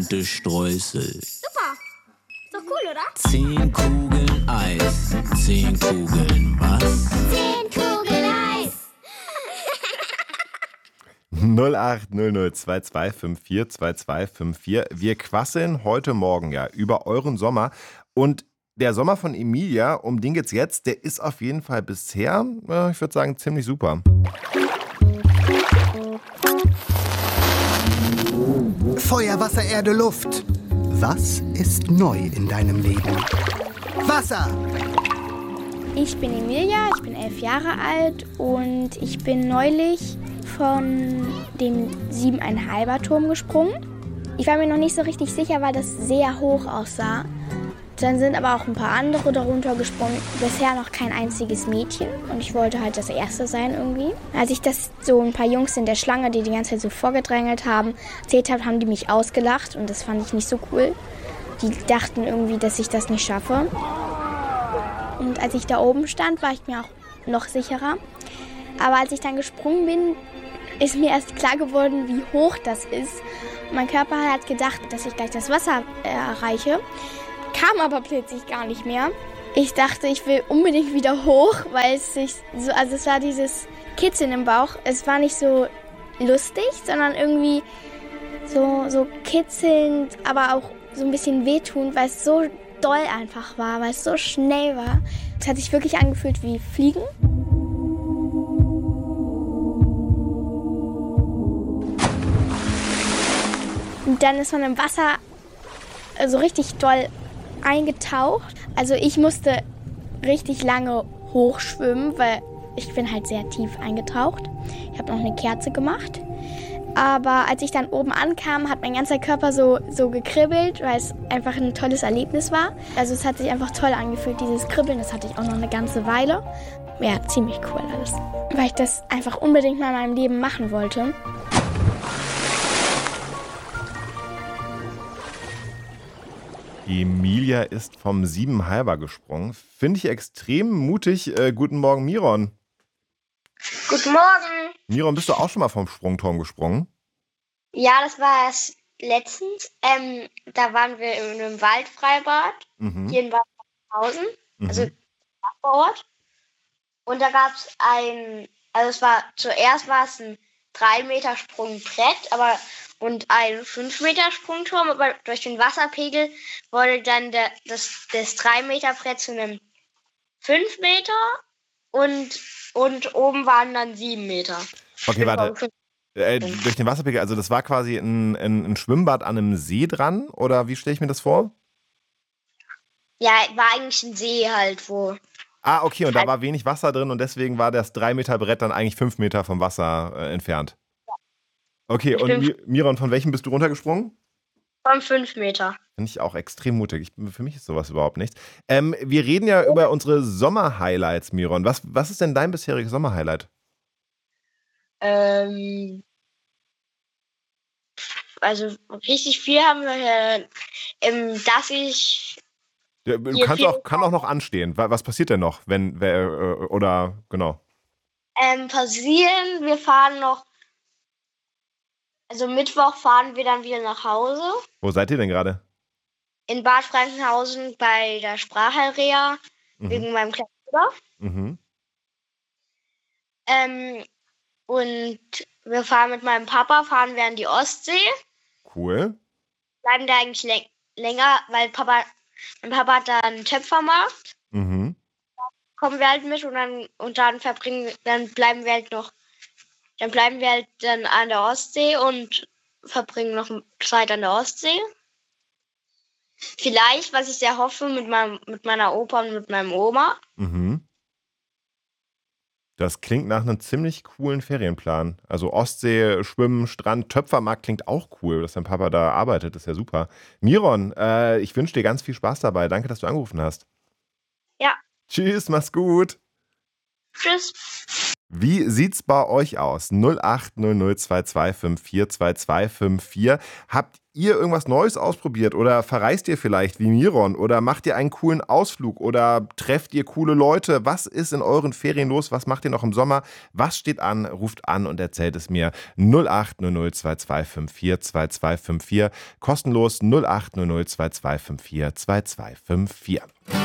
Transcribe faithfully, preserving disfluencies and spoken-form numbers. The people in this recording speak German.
bunte Streusel. Super. Ist doch cool, oder? Zehn Kugeln Eis. Zehn Kugeln was? Zehn Kugeln Eis. null acht null null zwei zwei fünf vier zwei zwei fünf vier. Wir quasseln heute Morgen ja über euren Sommer. Und der Sommer von Emilia, um den geht's jetzt, der ist auf jeden Fall bisher, äh, ich würde sagen, ziemlich super. Feuer, Wasser, Erde, Luft. Was ist neu in deinem Leben? Wasser! Ich bin Emilia, ich bin elf Jahre alt und ich bin neulich von dem siebeneinhalber Turm gesprungen. Ich war mir noch nicht so richtig sicher, weil das sehr hoch aussah. Dann sind aber auch ein paar andere darunter gesprungen. Bisher noch kein einziges Mädchen und ich wollte halt das Erste sein irgendwie. Als ich das so ein paar Jungs in der Schlange, die die ganze Zeit so vorgedrängelt haben, erzählt habe, haben die mich ausgelacht und das fand ich nicht so cool. Die dachten irgendwie, dass ich das nicht schaffe. Und als ich da oben stand, war ich mir auch noch sicherer. Aber als ich dann gesprungen bin, ist mir erst klar geworden, wie hoch das ist. Mein Körper hat gedacht, dass ich gleich das Wasser erreiche. Kam aber plötzlich gar nicht mehr. Ich dachte, ich will unbedingt wieder hoch, weil es sich so, also es war dieses Kitzeln im Bauch. Es war nicht so lustig, sondern irgendwie so, so kitzelnd, aber auch so ein bisschen wehtun, weil es so doll einfach war, weil es so schnell war. Es hat sich wirklich angefühlt wie Fliegen. Und dann ist man im Wasser so richtig doll eingetaucht. Also ich musste richtig lange hochschwimmen, weil ich bin halt sehr tief eingetaucht. Ich habe noch eine Kerze gemacht. Aber als ich dann oben ankam, hat mein ganzer Körper so, so gekribbelt, weil es einfach ein tolles Erlebnis war. Also es hat sich einfach toll angefühlt, dieses Kribbeln. Das hatte ich auch noch eine ganze Weile. Ja, ziemlich cool alles. Weil ich das einfach unbedingt mal in meinem Leben machen wollte. Emilia ist vom siebeneinhalber gesprungen. Finde ich extrem mutig. Äh, guten Morgen, Miron. Guten Morgen. Miron, bist du auch schon mal vom Sprungturm gesprungen? Ja, das war es letztens. Ähm, da waren wir in einem Waldfreibad, Mhm. hier in Waldhausen, Mhm. also Ort. Und da gab es ein, also es war, zuerst war es ein drei Meter Sprungbrett, aber und ein fünf Meter Sprungturm, aber durch den Wasserpegel wurde dann der, das, das drei Meter Brett zu einem fünf Meter und, und oben waren dann sieben Meter. Okay, warte. Äh, durch den Wasserpegel, also das war quasi ein, ein, ein Schwimmbad an einem See dran? Oder wie stelle ich mir das vor? Ja, war eigentlich ein See halt, wo... Ah, okay, und da war wenig Wasser drin und deswegen war das drei Meter Brett dann eigentlich fünf Meter vom Wasser äh, entfernt. Okay, und Mi- Miron, von welchem bist du runtergesprungen? Von fünf Meter. Finde ich auch extrem mutig. Ich, für mich ist sowas überhaupt nichts. Ähm, wir reden ja über unsere Sommer-Highlights, Miron. Was, was ist denn dein bisheriges Sommer-Highlight? Ähm, also richtig viel haben wir hier, ähm, dass ich... Ja, du Hier kannst viel- auch, kann auch noch anstehen. Wa- Was passiert denn noch, wenn, wer, äh, oder, genau. Ähm, passieren, wir fahren noch... Also Mittwoch fahren wir dann wieder nach Hause. Wo seid ihr denn gerade? In Bad Frankenhausen bei der Sprachheilrea, Mhm. wegen meinem kleinen Bruder. Mhm. Ähm, und wir fahren mit meinem Papa, fahren wir an die Ostsee. Cool. Bleiben da eigentlich läng- länger, weil Papa, mein Papa hat da einen Töpfermarkt. Mhm. Kommen wir halt mit und dann, und dann verbringen, dann bleiben wir halt noch, dann bleiben wir halt dann an der Ostsee und verbringen noch Zeit an der Ostsee. Vielleicht, was ich sehr hoffe, mit meinem, mit meiner Opa und mit meinem Oma. Mhm. Das klingt nach einem ziemlich coolen Ferienplan. Also Ostsee, Schwimmen, Strand, Töpfermarkt klingt auch cool, dass dein Papa da arbeitet. Das ist ja super. Miron, äh, ich wünsche dir ganz viel Spaß dabei. Danke, dass du angerufen hast. Ja, Tschüss, mach's gut. tschüss. Wie sieht's bei euch aus? null acht null null zwei zwei fünf vier zwei zwei fünf vier. Habt ihr irgendwas Neues ausprobiert oder verreist ihr vielleicht wie Miron oder macht ihr einen coolen Ausflug oder trefft ihr coole Leute? Was ist in euren Ferien los? Was macht ihr noch im Sommer? Was steht an? Ruft an und erzählt es mir. null acht null null zwei zwei fünf vier zwei zwei fünf vier. Kostenlos null acht null null zwei zwei fünf vier zwei zwei fünf vier.